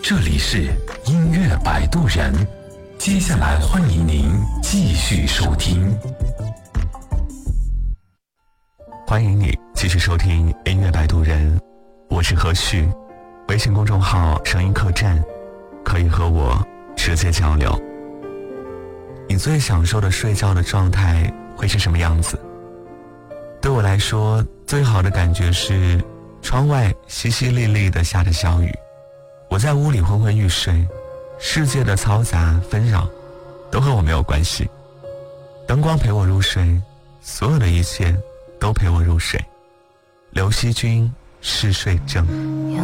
这里是音乐摆渡人，接下来欢迎您继续收听。 欢迎你继续收听音乐摆渡人，我是何旭，微信公众号声音客栈，可以和我直接交流。你最享受的睡觉的状态会是什么样子？对我来说，最好的感觉是窗外淅淅沥沥的下着小雨，我在屋里昏昏欲睡，世界的嘈杂纷扰都和我没有关系，灯光陪我入睡，所有的一切都陪我入睡。刘惜君，嗜睡症。